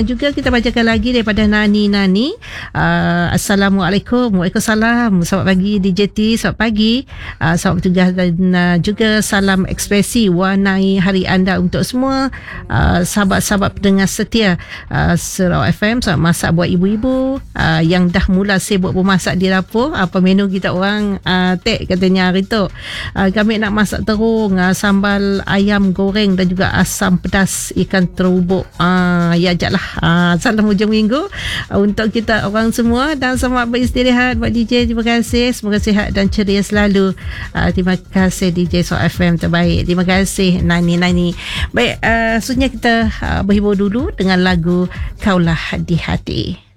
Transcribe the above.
juga kita bacakan lagi daripada Nani. Assalamualaikum. Waalaikumsalam. Selamat pagi DJ T. Selamat pagi. Selamat bertugas dan juga salam ekspresi warnai hari anda untuk semua sahabat-sahabat pendengar setia Surau FM. Selamat masak buat ibu-ibu yang dah mula sibuk bermasak di dapur. Apa menu kita orang tek katanya hari tu. Kami nak masak terung, sambal ayam goreng dan juga asam pedas ikan terubuk. Ya ajaklah. Salam hujung minggu untuk kita orang semua dan selamat beristirahat buat DJ. Terima kasih. Semoga sihat dan ceria selalu. Terima kasih DJ Surau FM terbaik. Terima kasih Nani. Baik, seterusnya kita berhibur dulu dengan lagu Kaulah di Hati.